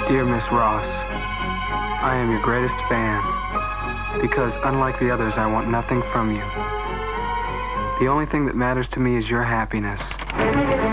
Dear Miss Ross, I am your greatest fan because, unlike the others, I want nothing from you. The only thing that matters to me is your happiness.